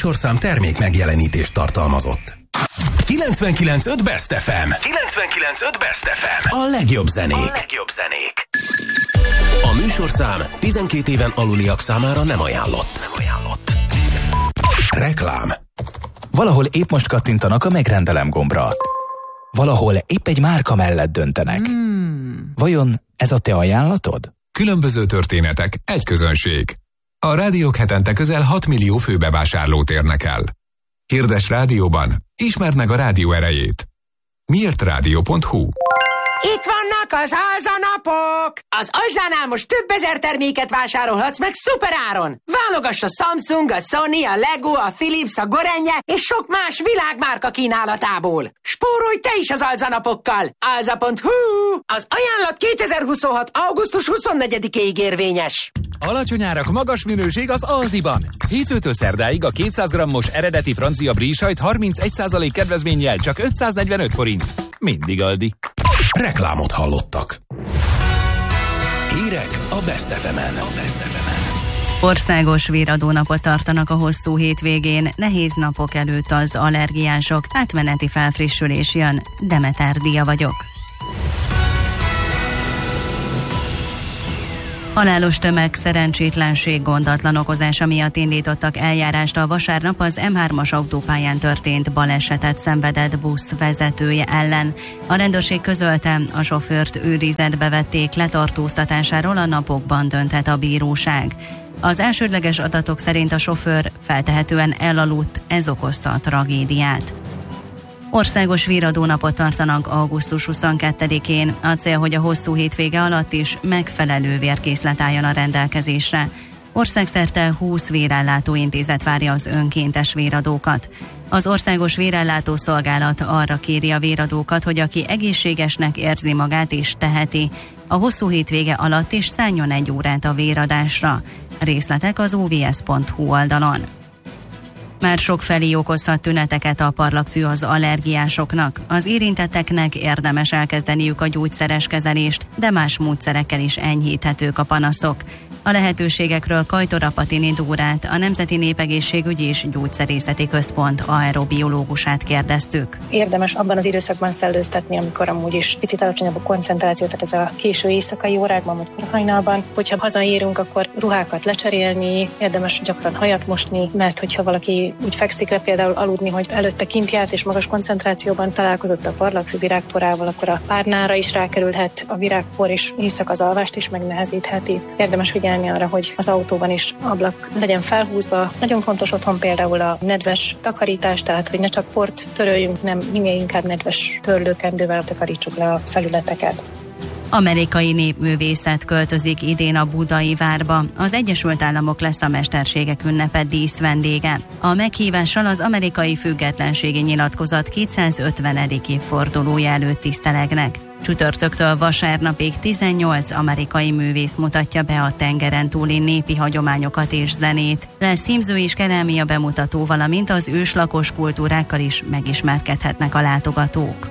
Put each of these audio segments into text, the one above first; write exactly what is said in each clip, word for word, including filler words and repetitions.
műsorszám termék megjelenítést tartalmazott. kilencvenkilenc pont öt Best ef em. kilencvenkilenc pont öt Best ef em. A legjobb zenék. A legjobb zenék. A műsorszám tizenkét éven aluliak számára nem ajánlott. Nem ajánlott. Reklám. Valahol épp most kattintanak a megrendelem gombra. Valahol épp egy márka mellett döntenek. Hmm. Vajon ez a te ajánlatod? Különböző történetek, egy közönség. A rádiók hetente közel hat millió főbevásárlót érnek el. Hirdes rádióban, ismerd meg a rádió erejét. miért rádió pont hu. Itt vannak az Alza-napok! Az Alzánál most több ezer terméket vásárolhatsz meg szuperáron! Válogass a Samsung, a Sony, a Lego, a Philips, a Gorenje és sok más világmárka kínálatából. Spórolj te is az Alza-napokkal! Alza pont hu. Az ajánlat kétezer-huszonhat. augusztus huszonnegyedikéig érvényes. Alacsony árak, magas minőség az Aldiban. Hétfőtől szerdáig a kétszáz grammos eredeti francia brie sajt harmincegy százalék kedvezménnyel csak ötszáznegyvenöt forint. Mindig Aldi. Reklámot hallottak. Hírek a Best ef emen. A Best ef emen. Országos véradónapot tartanak a hosszú hétvégén, nehéz napok előtt az allergiások, átmeneti felfrissülés jön. Demeter Dia vagyok. Halálos tömeg, szerencsétlenség, gondatlan okozása miatt indítottak eljárást a vasárnap az em hármas autópályán történt balesetet szenvedett busz vezetője ellen. A rendőrség közölte, a sofőrt őrizetbe vették, letartóztatásáról a napokban dönthet a bíróság. Az elsődleges adatok szerint a sofőr feltehetően elaludt, ez okozta a tragédiát. Országos véradónapot tartanak augusztus huszonkettedikén. A cél, hogy a hosszú hétvége alatt is megfelelő vérkészlet álljon a rendelkezésre. Országszerte húsz vérellátó intézet várja az önkéntes véradókat. Az Országos Vérellátó Szolgálat arra kéri a véradókat, hogy aki egészségesnek érzi magát és teheti, a hosszú hétvége alatt is szálljon egy órát a véradásra. Részletek az o vé es pont hu oldalon. Már sokfelé okozhat tüneteket a parlagfű az allergiásoknak. Az érintetteknek érdemes elkezdeniük a gyógyszeres kezelést, de más módszerekkel is enyhíthetők a panaszok. A lehetőségekről Kajtor Apatini Dórát, a Nemzeti Népegészségügyi és Gyógyszerészeti Központ aerobiológusát kérdeztük. Érdemes abban az időszakban szellőztetni, amikor amúgy is picit alacsonyabb a koncentráció, tehát ez a késő éjszakai órákban, vagy korahajnalban. Hogyha hazaérünk, akkor ruhákat lecserélni, érdemes gyakran hajat mosni, mert hogyha valaki úgy fekszik le például aludni, hogy előtte kint járt és magas koncentrációban találkozott a parlagfű virágporával, akkor a párnára is rákerülhet a virágpor, és éjszaka az alvást is megnehezítheti. Érdemes figyelni arra, hogy az autóban is ablak legyen felhúzva. Nagyon fontos otthon például a nedves takarítás, tehát hogy ne csak port töröljünk, nem minél inkább nedves törlőkendővel takarítsuk le a felületeket. Amerikai népművészet költözik idén a Budai Várba. Az Egyesült Államok lesz a mesterségek ünnepe díszvendége. A meghívással az amerikai függetlenségi nyilatkozat kétszázötvenedik évfordulója előtt tisztelegnek. Csütörtöktől vasárnapig tizennyolc amerikai művész mutatja be a tengeren túli népi hagyományokat és zenét. Lesz hímző és kerámia bemutató, valamint az őslakos kultúrákkal is megismerkedhetnek a látogatók.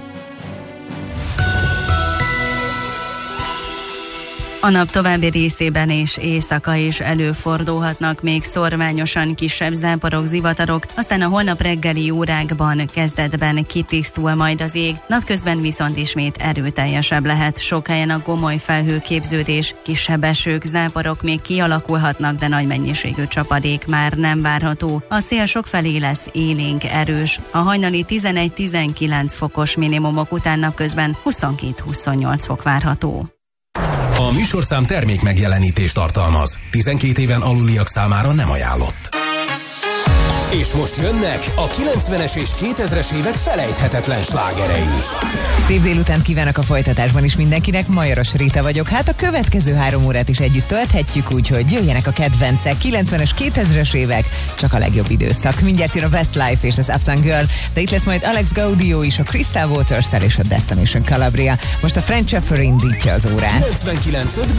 A nap további részében és éjszaka is előfordulhatnak még szorványosan kisebb záporok, zivatarok, aztán a holnap reggeli órákban kezdetben kitisztul majd az ég, napközben viszont ismét erőteljesebb lehet. Sok helyen a gomoly felhőképződés, kisebb esők, záporok még kialakulhatnak, de nagy mennyiségű csapadék már nem várható. A szél sokfelé lesz élénk, erős. A hajnali tizenegy-tizenkilenc fokos minimumok után napközben huszonkettő-huszonnyolc fok várható. A műsorszám termék megjelenítést tartalmaz. tizenkét éven aluliak számára nem ajánlott. És most jönnek a kilencvenes és kétezres évek felejthetetlen slágerei. Szép délután kívánok a folytatásban is mindenkinek, Majoros Rita vagyok. Hát a következő három órát is együtt tölthetjük, úgyhogy jöjjenek a kedvencek, kilencvenes, kétezres évek, csak a legjobb időszak. Mindjárt jön a Westlife és az Uptown Girl, de itt lesz majd Alex Gaudio is, a Crystal Waters-el és a Destination Calabria. Most a French Sheffer indítja az órát. kilencvenkilenc pont öt